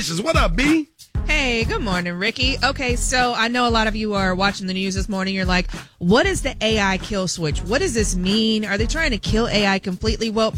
Delicious. What up, B? Hey, good morning, Ricky. Okay, so I know a lot of you are watching the news this morning. You're like, what is the AI kill switch? What does this mean? Are they trying to kill AI completely? Well,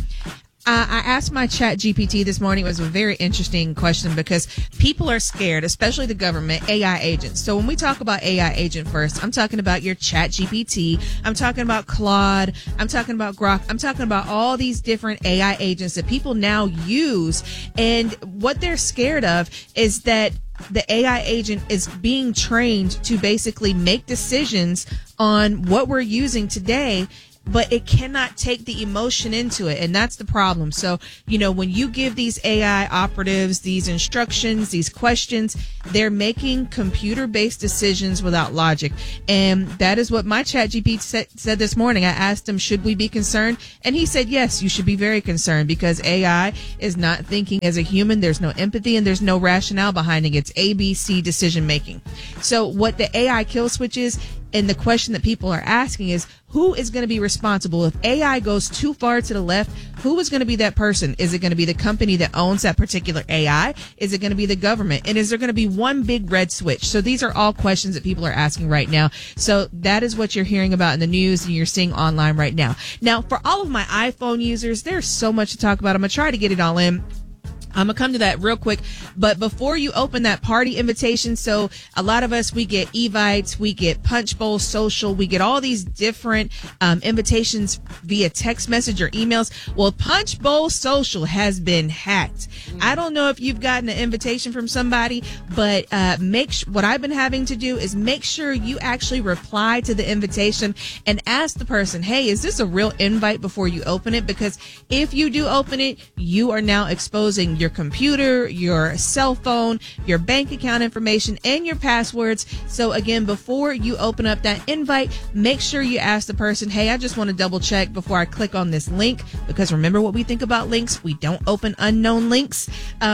I asked my chat GPT this morning. It was a very interesting question because people are scared, especially the government, AI agents. So when we talk about AI agent first, I'm talking about your chat GPT. I'm talking about Claude. I'm talking about Grok. I'm talking about all these different AI agents that people now use. And what they're scared of is that the AI agent is being trained to basically make decisions on what we're using today, but it cannot take the emotion into it. And that's the problem. So, when you give these AI operatives these instructions, these questions, they're making computer-based decisions without logic. And that is what my chat GPT said this morning. I asked him, should we be concerned? And he said, yes, you should be very concerned because AI is not thinking as a human. There's no empathy and there's no rationale behind it. It's ABC decision making. So what the AI kill switch is, and the question that people are asking is, who is going to be responsible if AI goes too far to the left? Who is going to be that person? Is it going to be the company that owns that particular AI? Is it going to be the government? And is there going to be one big red switch? So these are all questions that people are asking right now. So that is what you're hearing about in the news and you're seeing online right now. Now, for all of my iPhone users, there's so much to talk about. I'm going to try to get it all in. I'm going to come to that real quick. But before you open that party invitation, so a lot of us, we get Evites, we get Punch Bowl Social, we get all these different invitations via text message or emails. Well, Punch Bowl Social has been hacked. I don't know if you've gotten an invitation from somebody, but what I've been having to do is make sure you actually reply to the invitation and ask the person, hey, is this a real invite before you open it? Because if you do open it, you are now exposing your computer, your cell phone, your bank account information, and your passwords. So again, before you open up that invite, make sure you ask the person, hey, I just want to double check before I click on this link, because remember what we think about links. We don't open unknown links.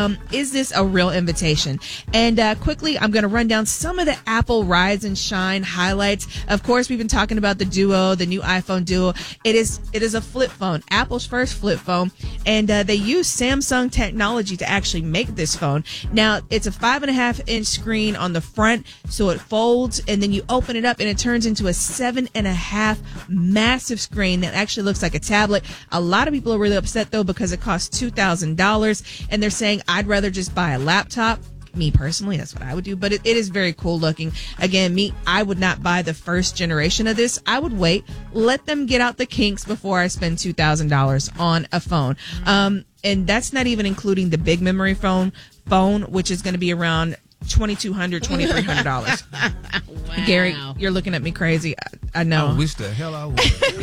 Is this a real invitation? And quickly, I'm going to run down some of the Apple Rise and Shine highlights. Of course, we've been talking about the Duo, the new iPhone Duo. It is a flip phone, Apple's first flip phone, and they use Samsung technology to actually make this phone. Now, it's a 5.5-inch screen on the front, so it folds, and then you open it up and it turns into a 7.5 massive screen that actually looks like a tablet. A lot of people are really upset though because it costs $2,000, and they're saying, I'd rather just buy a laptop. Me personally, that's what I would do, but it is very cool looking. Again, I would not buy the first generation of this. I would wait, let them get out the kinks before I spend $2,000 on a phone. And that's not even including the big memory phone, which is going to be around $2,200, $2,300. Wow. Gary, you're looking at me crazy. I know. I wish the hell I would.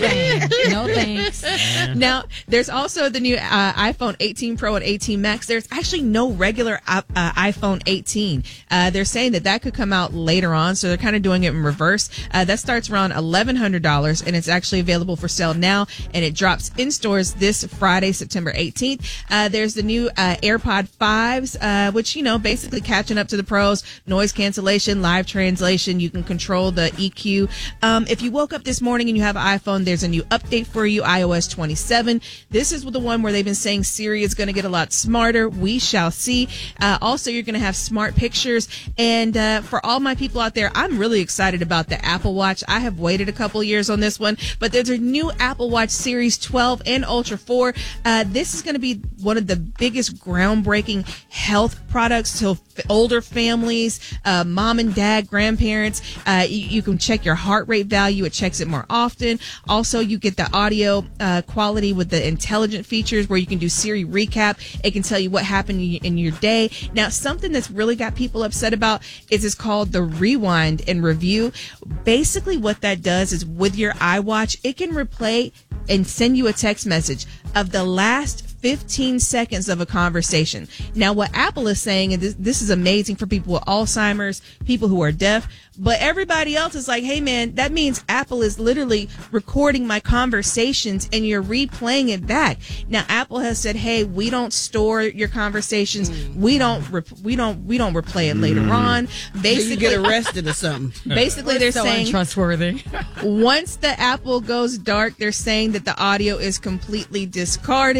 No thanks. Now, there's also the new iPhone 18 Pro and 18 Max. There's actually no regular iPhone 18. They're saying that could come out later on, so they're kind of doing it in reverse. That starts around $1,100, and it's actually available for sale now, and it drops in stores this Friday, September 18th. There's the new AirPod 5s, which, basically catching up to the pros, noise cancellation, live translation. You can control the EQ. If you woke up this morning and you have an iPhone, there's a new update for you, iOS 27. This is the one where they've been saying Siri is going to get a lot smarter. We shall see. Also, you're going to have smart pictures. And for all my people out there, I'm really excited about the Apple Watch. I have waited a couple years on this one, but there's a new Apple Watch Series 12 and Ultra 4. This is going to be one of the biggest groundbreaking health products to older families, mom and dad, grandparents. You can check your heart rate value. It checks it more often. Also, you get the audio quality with the intelligent features where you can do Siri recap. It can tell you what happened in your day. Now, something that's really got people upset about is called the rewind and review. Basically, what that does is with your iWatch, it can replay and send you a text message of the last 15 seconds of a conversation. Now, what Apple is saying, and this is amazing for people with Alzheimer's, people who are deaf, but everybody else is like, hey man, that means Apple is literally recording my conversations and you're replaying it back. Now, Apple has said, hey, we don't store your conversations. We don't replay it later on. Basically, you get arrested or something. Basically, they're so saying untrustworthy. Once the Apple goes dark, they're saying that the audio is completely discarded.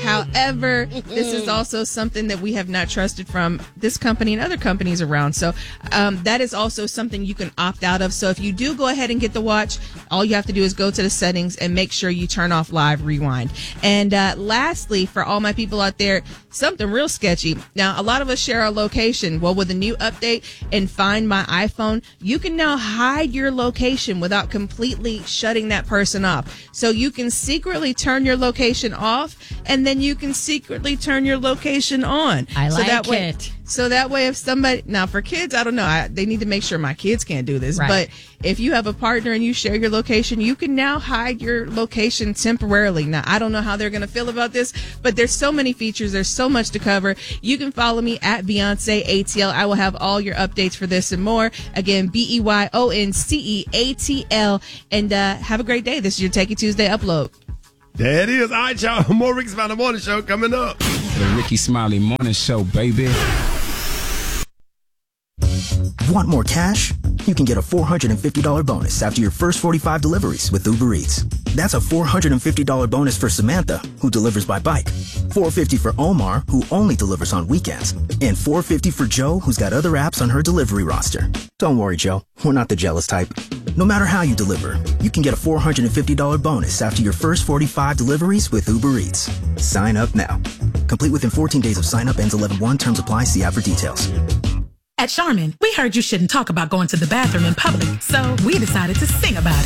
However, this is also something that we have not trusted from this company and other companies around. So that is also something you can opt out of. So if you do go ahead and get the watch, all you have to do is go to the settings and make sure you turn off live rewind. And lastly, for all my people out there, something real sketchy. Now, a lot of us share our location. Well, with a new update in Find My iPhone, you can now hide your location without completely shutting that person off. So you can secretly turn your location off, and then you can secretly turn your location on. I like it. So that way, if somebody, now for kids, I don't know, they need to make sure my kids can't do this. Right. But if you have a partner and you share your location, you can now hide your location temporarily. Now, I don't know how they're going to feel about this, but there's so many features. There's so much to cover. You can follow me at Beyonce ATL. I will have all your updates for this and more. Again, BEYONCEATL. And have a great day. This is your Take It Tuesday upload. There it is. All right, y'all. More Ricky Smiley Morning Show coming up. The Ricky Smiley Morning Show, baby. Want more cash? You can get a $450 bonus after your first 45 deliveries with Uber Eats. That's a $450 bonus for Samantha, who delivers by bike. $450 for Omar, who only delivers on weekends. And $450 for Joe, who's got other apps on her delivery roster. Don't worry, Joe. We're not the jealous type. No matter how you deliver, you can get a $450 bonus after your first 45 deliveries with Uber Eats. Sign up now. Complete within 14 days of sign up. Ends 11/1. Terms apply. See app for details. At Charmin, we heard you shouldn't talk about going to the bathroom in public, so we decided to sing about it.